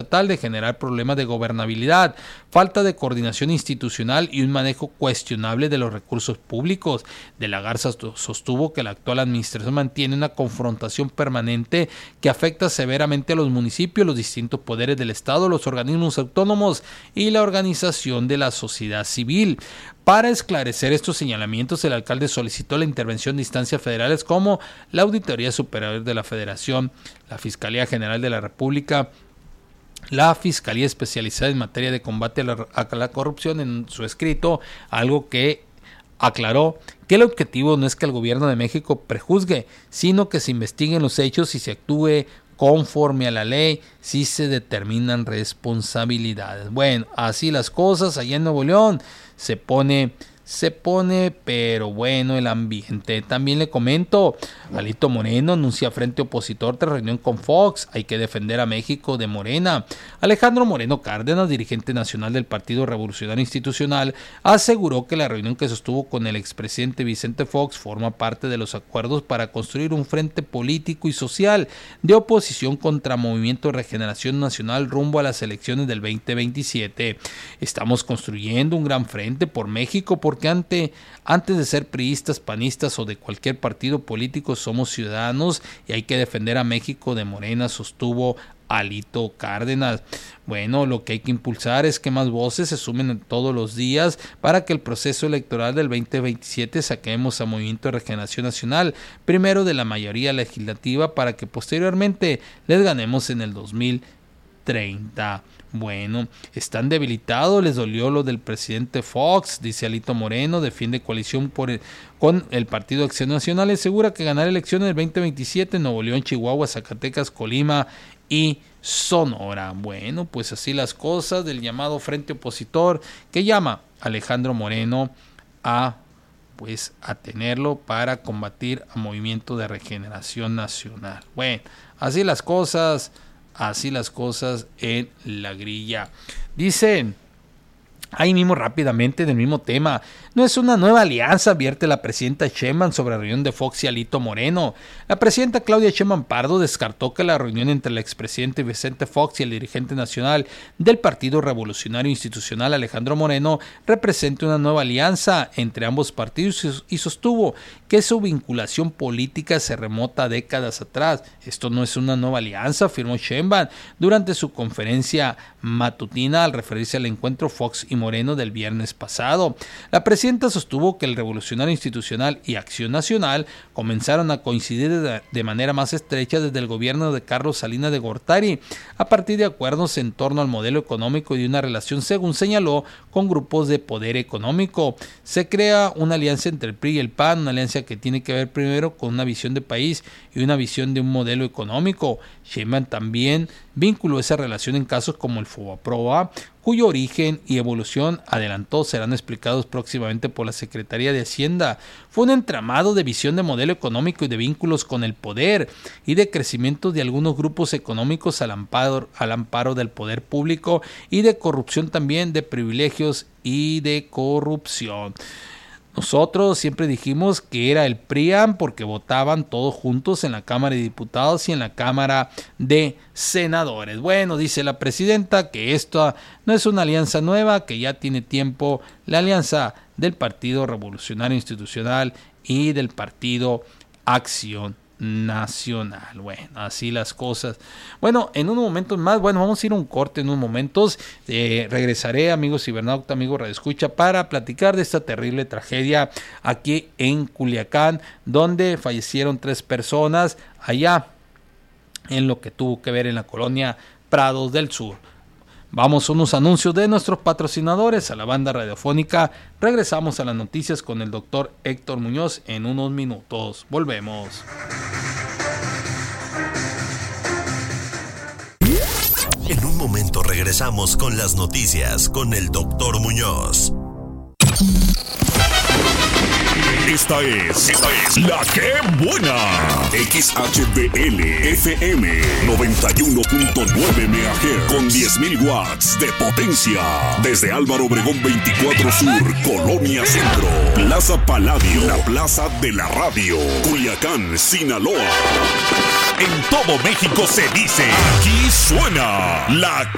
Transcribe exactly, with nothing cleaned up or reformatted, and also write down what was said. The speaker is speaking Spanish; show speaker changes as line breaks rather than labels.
estatal de generar problemas de gobernabilidad, falta de coordinación institucional y un manejo cuestionable de los recursos públicos. De la Garza sostuvo que la actual administración mantiene una confrontación permanente que afecta severamente a los municipios, los distintos poderes del Estado, los organismos autónomos y la organización de la sociedad civil. Para esclarecer estos señalamientos, el alcalde solicitó la intervención de instancias federales como la Auditoría Superior de la Federación, la Fiscalía General de la República, la Fiscalía Especializada en Materia de Combate a la, a la Corrupción, en su escrito, algo que aclaró que el objetivo no es que el gobierno de México prejuzgue, sino que se investiguen los hechos y se actúe conforme a la ley si se determinan responsabilidades. Bueno, así las cosas allá en Nuevo León. Se pone, se pone, pero bueno, el ambiente. También le comento, Alito Moreno anuncia frente opositor tras reunión con Fox. Hay que defender a México de Morena. Alejandro Moreno Cárdenas, dirigente nacional del Partido Revolucionario Institucional, aseguró que la reunión que sostuvo con el expresidente Vicente Fox forma parte de los acuerdos para construir un frente político y social de oposición contra Movimiento de Regeneración Nacional rumbo a las elecciones del veinte veintisiete. Estamos construyendo un gran frente por México porque ante, antes de ser priistas, panistas o de cualquier partido político somos ciudadanos y hay que defender a México de Morena, sostuvo Alito Cárdenas. Bueno, lo que hay que impulsar es que más voces se sumen todos los días para que el proceso electoral del veinte veintisiete saquemos a Movimiento de Regeneración Nacional, primero de la mayoría legislativa, para que posteriormente les ganemos en el dos mil treinta. Bueno, están debilitados, les dolió lo del presidente Fox, dice Alito Moreno, defiende coalición por el, con el Partido Acción Nacional, asegura que ganará elecciones del veinte veintisiete en Nuevo León, Chihuahua, Zacatecas, Colima y Sonora. Bueno, pues así las cosas del llamado frente opositor que llama Alejandro Moreno a pues a tenerlo para combatir a Movimiento de Regeneración Nacional. Bueno, así las cosas. Así las cosas en la grilla. Dicen, ahí mismo rápidamente del mismo tema, no es una nueva alianza, advierte la presidenta Sheinbaum sobre la reunión de Fox y Alito Moreno. La presidenta Claudia Sheinbaum Pardo descartó que la reunión entre el expresidente Vicente Fox y el dirigente nacional del Partido Revolucionario Institucional Alejandro Moreno represente una nueva alianza entre ambos partidos y sostuvo que su vinculación política se remota décadas atrás. Esto no es una nueva alianza, afirmó Sheinbaum durante su conferencia matutina al referirse al encuentro Fox y Moreno del viernes pasado. La presidenta sostuvo que el Revolucionario Institucional y Acción Nacional comenzaron a coincidir de, de manera más estrecha desde el gobierno de Carlos Salinas de Gortari, a partir de acuerdos en torno al modelo económico y de una relación, según señaló, con grupos de poder económico. Se crea una alianza entre el P R I y el P A N, una alianza que tiene que ver primero con una visión de país y una visión de un modelo económico. Sheinbaum también vinculó esa relación en casos como el FOBAPROA, cuyo origen y evolución, adelantó, serán explicados próximamente por la Secretaría de Hacienda. Fue un entramado de visión de modelo económico y de vínculos con el poder y de crecimiento de algunos grupos económicos al amparo, al amparo del poder público y de corrupción también, de privilegios y de corrupción. Nosotros siempre dijimos que era el P R I A N porque votaban todos juntos en la Cámara de Diputados y en la Cámara de Senadores. Bueno, dice la presidenta que esto no es una alianza nueva, que ya tiene tiempo la alianza del Partido Revolucionario Institucional y del Partido Acción Nacional. Bueno, así las cosas. Bueno, en unos momentos más, bueno, vamos a ir a un corte en unos momentos. Eh, regresaré, amigos cibernauta, amigos radioescucha, para platicar de esta terrible tragedia aquí en Culiacán, donde fallecieron tres personas allá en lo que tuvo que ver en la colonia Prados del Sur. Vamos a unos anuncios de nuestros patrocinadores, a la banda radiofónica. Regresamos a las noticias con el doctor Héctor Muñoz en unos minutos. Volvemos.
En un momento regresamos con las noticias con el doctor Muñoz.
Esta es, esta es La Que Buena. X H B L F M noventa y uno punto nueve megahertz con diez mil watts de potencia. Desde Álvaro Obregón veinticuatro Sur, Colonia Centro, Plaza Paladio, la plaza de la radio, Culiacán, Sinaloa. En todo México se dice, aquí suena La